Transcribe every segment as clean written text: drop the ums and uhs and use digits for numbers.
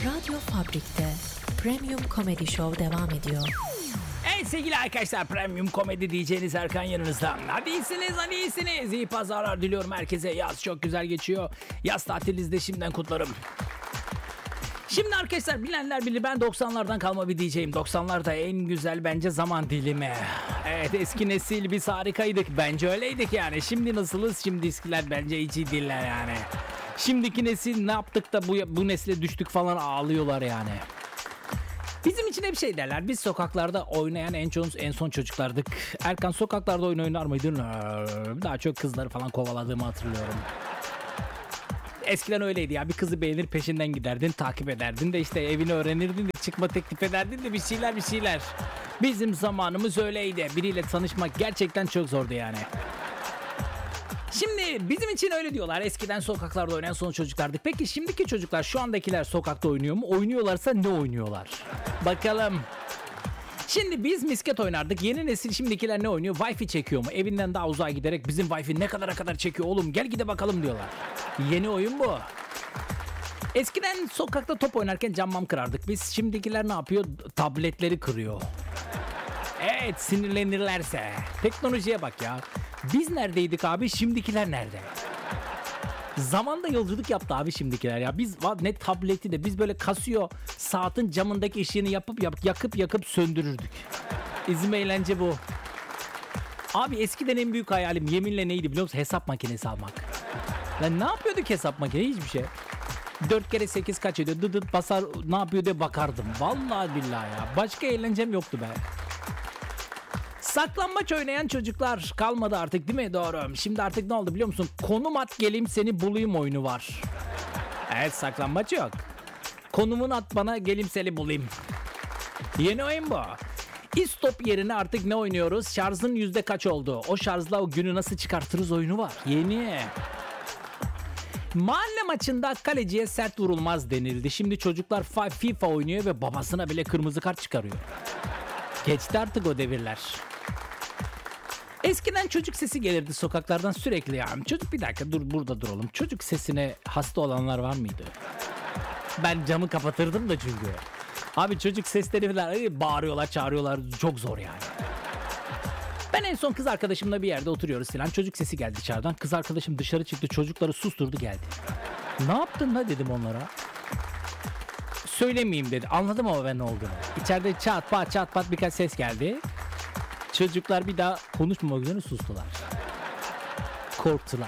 Radyo Fabrik'te Premium Comedy Show devam ediyor. Evet sevgili arkadaşlar, Premium Komedi diyeceğiniz Erkan yanınızda. Hadi iyisiniz. İyi pazarlar diliyorum herkese. Yaz çok güzel geçiyor. Yaz tatilinizde şimdiden kutlarım. Şimdi arkadaşlar, bilenler bilir, ben 90'lardan kalma bir DJ'yim. 90'larda en güzel bence zaman dilimi. Evet, eski nesil biz harikaydık. Bence öyleydik yani. Şimdi nasılız? Şimdi eskiler bence hiç iyi değiller yani. Şimdiki nesil ne yaptık da bu nesle düştük falan ağlıyorlar yani. Bizim için hep şey derler. Biz sokaklarda oynayan en son çocuklardık. Erkan, sokaklarda oynar mıydın? Daha çok kızları falan kovaladığımı hatırlıyorum. Eskiden öyleydi ya. Bir kızı beğenir peşinden giderdin, takip ederdin de işte evini öğrenirdin de çıkma teklif ederdin de bir şeyler. Bizim zamanımız öyleydi. Biriyle tanışmak gerçekten çok zordu yani. Şimdi bizim için öyle diyorlar. Eskiden sokaklarda oynayan son çocuklardık. Peki şimdiki çocuklar, şu andakiler sokakta oynuyor mu? Oynuyorlarsa ne oynuyorlar? Bakalım. Şimdi biz misket oynardık. Yeni nesil şimdikiler ne oynuyor? Wi-Fi çekiyor mu? Evinden daha uzağa giderek bizim Wi-Fi ne kadar çekiyor oğlum? Gel gide bakalım diyorlar. Yeni oyun bu. Eskiden sokakta top oynarken cam kırardık. Biz şimdikiler ne yapıyor? Tabletleri kırıyor. Evet, sinirlenirlerse. Teknolojiye bak ya. Biz neredeydik abi? Şimdikiler nerede? Zamanda yolculuk yaptı abi şimdikiler ya. Biz ne tableti de biz böyle kasıyor saatin camındaki ışığını yakıp söndürürdük. İzim eğlence bu. Abi eskiden en büyük hayalim yeminle neydi biliyor musun? Hesap makinesi almak. Lan ne yapıyorduk hesap makinesi? Hiçbir şey. 4 kere 8 kaç ediyor? Dıdıt basar, ne yapıyor diye bakardım. Vallahi billahi ya. Başka eğlencem yoktu be. Saklambaç oynayan çocuklar kalmadı artık, değil mi? Doğru. Şimdi artık ne oldu biliyor musun? Konum at geleyim seni bulayım oyunu var. Evet, saklambaç yok. Konumunu at bana, geleyim seni bulayım. Yeni oyun bu. İstop yerine artık ne oynuyoruz? Şarjın yüzde kaç oldu? O şarjla o günü nasıl çıkartırız oyunu var. Yeni. Mahalle maçında kaleciye sert vurulmaz denildi. Şimdi çocuklar FIFA oynuyor ve babasına bile kırmızı kart çıkarıyor. Geçti artık o devirler. Eskiden çocuk sesi gelirdi sokaklardan sürekli ya. Çocuk, bir dakika dur, burada duralım. Çocuk sesine hasta olanlar var mıydı? Ben camı kapatırdım da çünkü. Abi çocuk sesleri falan bağırıyorlar, çağırıyorlar. Çok zor yani. Ben en son kız arkadaşımla bir yerde oturuyoruz filan. Çocuk sesi geldi dışarıdan. Kız arkadaşım dışarı çıktı, çocukları susturdu geldi. Ne yaptın la dedim onlara. Söylemeyeyim dedi. Anladım ama ben ne olduğunu. İçeride çat pat birkaç ses geldi. Çocuklar bir daha konuşmamak üzere sustular. Korktular.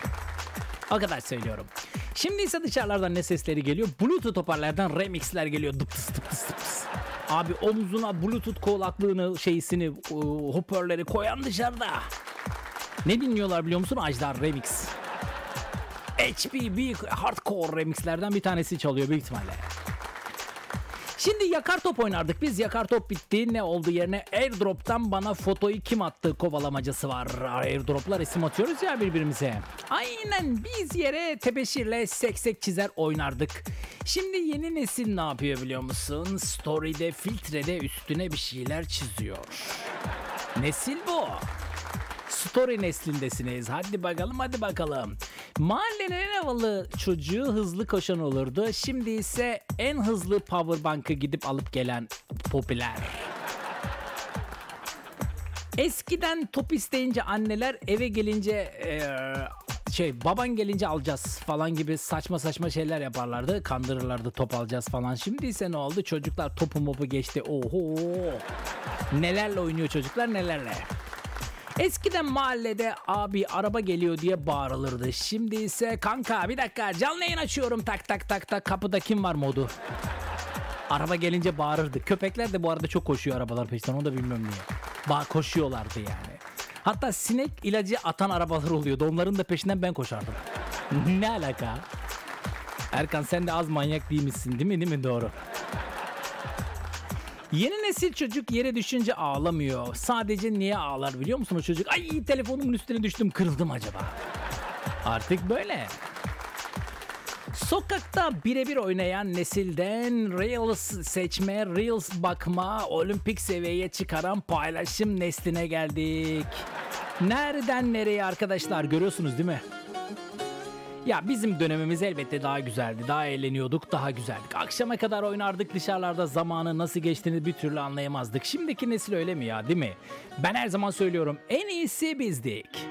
O kadar söylüyorum. Şimdi ise dışarılardan ne sesleri geliyor? Bluetooth hoparlörlerden remixler geliyor. Dıptıs. Abi omzuna Bluetooth kulaklığını hoparlörleri koyan dışarıda. Ne dinliyorlar biliyor musun? Ajdar Remix. HPB hardcore remixlerden bir tanesi çalıyor büyük ihtimalle. Şimdi yakar top oynardık biz. Yakar top bitti. Ne oldu yerine? Airdrop'tan bana fotoyu kim attı kovalamacası var. Airdrop'la resim atıyoruz ya birbirimize. Aynen, biz yere tebeşirle seksek çizer oynardık. Şimdi yeni nesil ne yapıyor biliyor musun? Story'de, filtrede üstüne bir şeyler çiziyor. Nesil bu. Story neslindesiniz. Hadi bakalım. Mahallenin en havalı çocuğu hızlı koşan olurdu. Şimdi ise en hızlı powerbank'ı gidip alıp gelen popüler. Eskiden top isteyince anneler eve gelince baban gelince alacağız falan gibi saçma şeyler yaparlardı. Kandırırlardı, top alacağız falan. Şimdi ise ne oldu? Çocuklar topu geçti. Oho! Nelerle oynuyor çocuklar, nelerle. Eskiden mahallede abi araba geliyor diye bağırılırdı. Şimdi ise kanka bir dakika canlı yayın açıyorum tak kapıda kim var modu. Araba gelince bağırırdı. Köpekler de bu arada çok koşuyor arabalar peşinden, onu da bilmem niye. Koşuyorlardı yani. Hatta sinek ilacı atan arabalar oluyordu. Onların da peşinden ben koşardım. Ne alaka? Erkan, sen de az manyak değil misin, değil mi? Doğru. Yeni nesil çocuk yere düşünce ağlamıyor. Sadece niye ağlar biliyor musun o çocuk? Ay, telefonumun üstüne düştüm, kırıldım acaba. Artık böyle. Sokakta birebir oynayan nesilden Reels seçme, Reels bakma, olimpik seviyeye çıkaran paylaşım nesline geldik. Nereden nereye arkadaşlar, görüyorsunuz değil mi? Ya bizim dönemimiz elbette daha güzeldi. Daha eğleniyorduk, daha güzeldik. Akşama kadar oynardık dışarılarda, zamanın nasıl geçtiğini bir türlü anlayamazdık. Şimdiki nesil öyle mi ya, değil mi? Ben her zaman söylüyorum, en iyisi bizdik.